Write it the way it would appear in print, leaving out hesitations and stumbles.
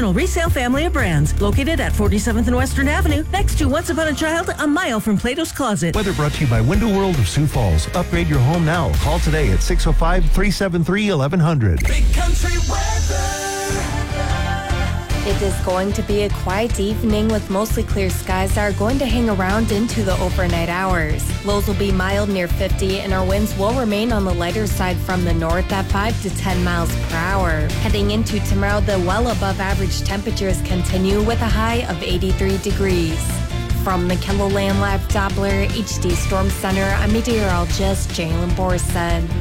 original resale family of brands. Located at 47th and Western Avenue, next to Once Upon a Child, a mile from Plato's Closet. Weather brought to you by Window World of Sioux Falls. Upgrade your home now. Call today at 605-373-1100. Big Country weather. It is going to be a quiet evening with mostly clear skies that are going to hang around into the overnight hours. Lows will be mild near 50 and our winds will remain on the lighter side from the north at 5 to 10 miles per hour. Heading into tomorrow, the well above average temperatures continue with a high of 83 degrees. From the KELOLAND Live Doppler HD Storm Center, I'm meteorologist Jalen Borson.